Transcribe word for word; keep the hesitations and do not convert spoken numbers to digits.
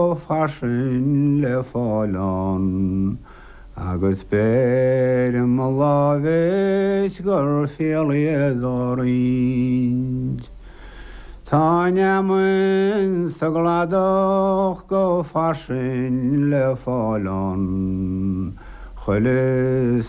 go fashion le fallon. Agus beir má lábhéit gur fialaíorín. Táine mun sa gladach go fashion le fallon. Chwilys